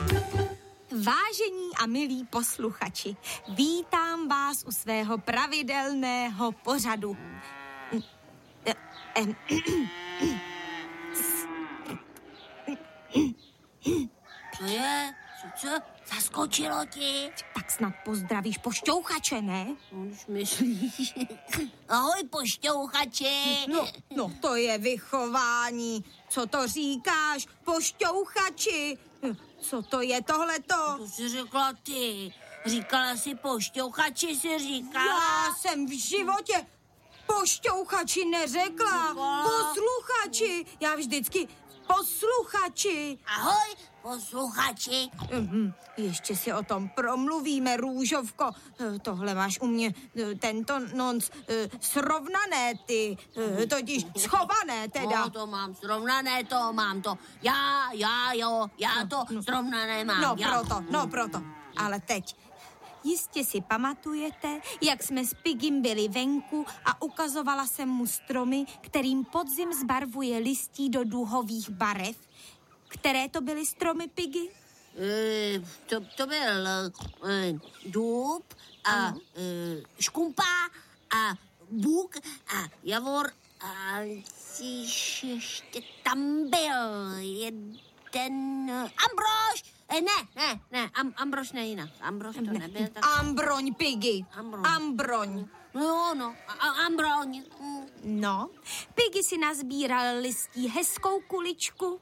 Vážení a milí posluchači, vítám vás u svého pravidelného pořadu. Co je? Co? Zaskočilo ti? Tak snad pozdravíš pošťouchače, ne? Už myslíš? Ahoj, pošťouchači. No, to je vychování. Co to říkáš, pošťouchači? Co to je tohleto? To jsi řekla ty. Říkala jsi pošťouchači, jsi říkala. Já jsem v životě pošťouchači neřekla. Posluchači. Já vždycky posluchači. Ahoj, posluchači. Ještě si o tom promluvíme, Růžovko. Tohle máš u mě tento nonc srovnané ty, totiž schované teda. No, to mám srovnané, to mám to. Já to srovnané mám. Proto. Ale teď. Jistě si pamatujete, jak jsme s Pigim byli venku a ukazovala jsem mu stromy, kterým podzim zbarvuje listí do duhových barev. Které to byly stromy, Piggy? To byl dub a škumpa a bůk a javor a ještě tam byl jeden Ambrož. Ne, Ambrož ne jinak. Ambrož to nebyl. Tak... Ambroň, Piggy. Ambroň. No, Ambroň. No, Piggy si nazbíral listí hezkou kuličku,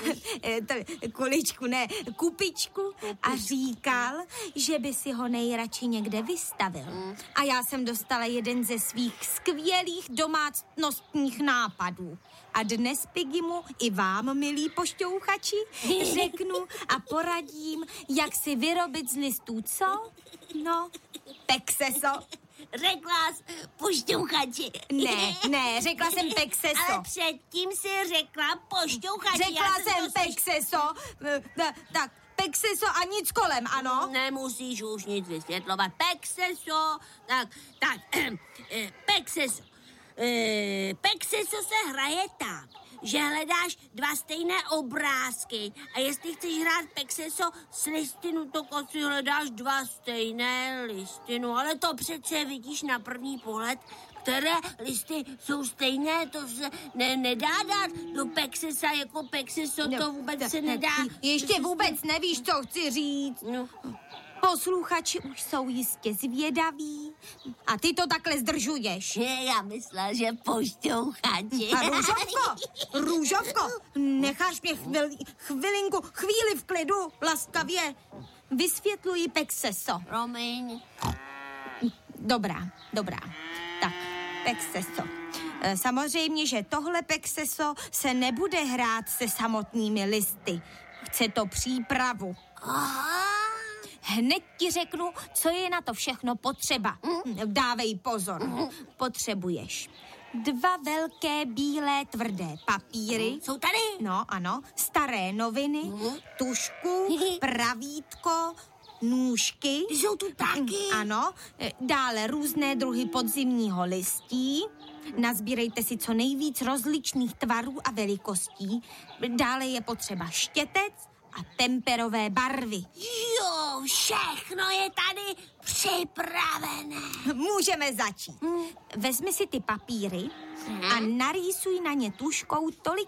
kupičku a říkal, že by si ho nejradši někde vystavil. A já jsem dostala jeden ze svých skvělých domácnostních nápadů. A dnes Piggymu i vám, milí pošťouchači, řeknu a poradím, jak si vyrobit z listů co? No, pekseso. Řekla jsi pošťouchači. Ne, řekla jsem pekseso. Ale předtím si řekla pošťouchači. Řekla jsem pekseso. Tak, pekseso a nic kolem, ano? Nemusíš už nic vysvětlovat. Pekseso, tak, pekseso. Pekseso se hraje tak, že hledáš dva stejné obrázky a jestli chceš hrát pekseso s listinu, tak asi hledáš dva stejné listinu, ale to přece vidíš na první pohled, které listy jsou stejné, to se nedá dát do peksesa jako pekseso, to vůbec se nedá. Ještě vůbec nevíš, co chci říct. No. Posluchači už jsou jistě zvědaví a ty to takhle zdržuješ. Já myslela, že pošťouchači. A Růžovko, necháš mě chvíli v klidu, laskavě. Vysvětluji pekseso. Promiň. Dobrá. Tak, pekseso. Samozřejmě, že tohle pekseso se nebude hrát se samotnými listy. Chce to přípravu. Aha. Hned ti řeknu, co je na to všechno potřeba. Dávej pozor. Potřebuješ 2 velké bílé tvrdé papíry. Jsou tady? No, ano. Staré noviny, tužku, pravítko, nůžky. Jsou tu taky? Ano. Dále různé druhy podzimního listí. Nazbírejte si co nejvíc rozličných tvarů a velikostí. Dále je potřeba štětec a temperové barvy. Jo, všechno je tady připravené. Můžeme začít. Vezmi si ty papíry a narýsuj na ně tužkou tolik